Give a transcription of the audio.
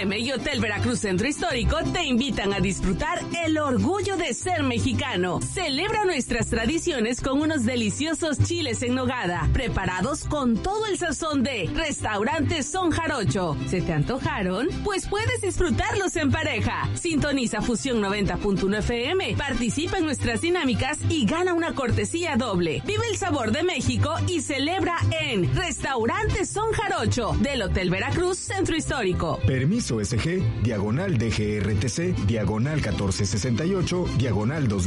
FM y Hotel Veracruz Centro Histórico te invitan a disfrutar el orgullo de ser mexicano. Celebra nuestras tradiciones con unos deliciosos chiles en nogada, preparados con todo el sazón de Restaurante Son Jarocho. ¿Se te antojaron? Pues puedes disfrutarlos en pareja. Sintoniza Fusión 90.1 FM, participa en nuestras dinámicas y gana una cortesía doble. Vive el sabor de México y celebra en Restaurante Son Jarocho del Hotel Veracruz Centro Histórico. Permiso SG, /DGRTC, /1468, /2